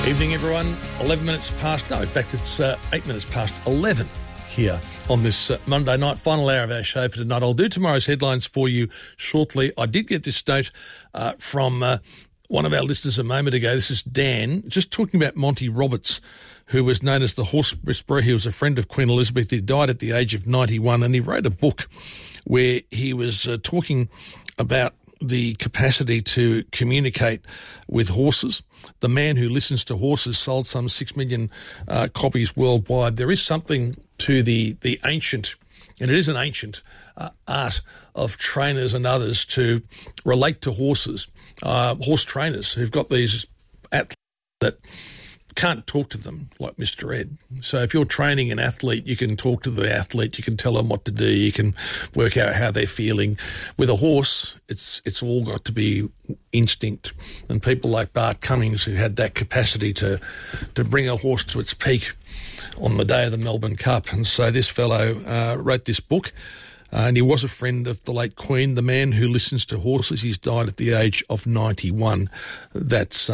Evening, everyone. 11 minutes past, no, in fact, it's 8 minutes past 11 here on this Monday night, final hour of our show for tonight. I'll do tomorrow's headlines for you shortly. I did get this note from one of our listeners a moment ago. This is Dan, just talking about Monty Roberts, who was known as the Horse Whisperer. He was a friend of Queen Elizabeth. He died at the age of 91, and he wrote a book where he was talking about the capacity to communicate with horses. The Man Who Listens to Horses sold some 6 million copies worldwide. There is something to the ancient, and it is an ancient art of trainers and others to relate to horses, horse trainers who've got these athletes that can't talk to them like Mr. Ed. So if you're training an athlete, you can talk to the athlete, you can tell them what to do, you can work out how they're feeling. With a horse, it's all got to be instinct. And people like Bart Cummings, who had that capacity to bring a horse to its peak on the day of the Melbourne Cup. And so this fellow wrote this book. And he was a friend of the late Queen, The Man Who Listens to Horses. He's died at the age of 91. That's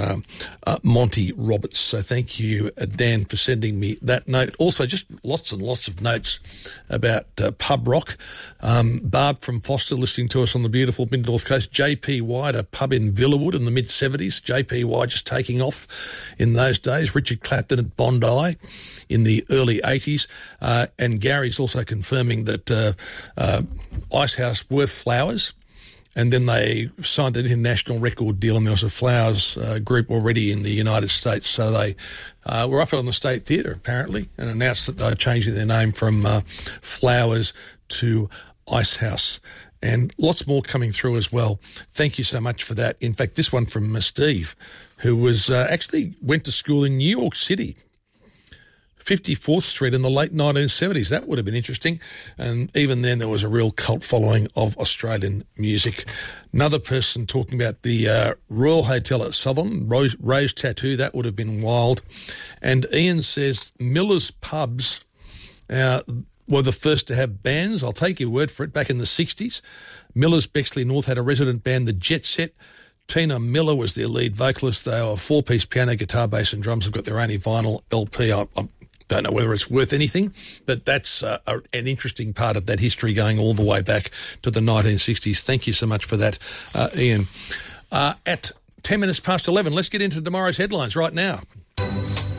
Monty Roberts. So thank you, Dan, for sending me that note. Also, just lots and lots of notes about pub rock. Barb from Foster listening to us on the beautiful mid-north coast. JPY at a pub in Villawood in the mid-70s. JPY just taking off in those days. Richard Clapton at Bondi in the early 80s. And Gary's also confirming that Icehouse were Flowers, and then they signed an international record deal, and there was a Flowers group already in the United States. So they were up on the State Theatre, apparently, and announced that they were changing their name from Flowers to Icehouse. And lots more coming through as well. Thank you so much for that. In fact, this one from Steve, who was actually went to school in New York City, 54th Street in the late 1970s. That would have been interesting. And even then, there was a real cult following of Australian music. Another person talking about the Royal Hotel at Southern, Rose Tattoo. That would have been wild. And Ian says Miller's Pubs were the first to have bands. I'll take your word for it. Back in the 60s, Miller's Bexley North had a resident band, the Jet Set. Tina Miller was their lead vocalist. They were a four-piece piano, guitar, bass and drums. Have got their own vinyl LP. I don't know whether it's worth anything, but that's an interesting part of that history going all the way back to the 1960s. Thank you so much for that, Ian. At 10 minutes past 11, let's get into tomorrow's headlines right now.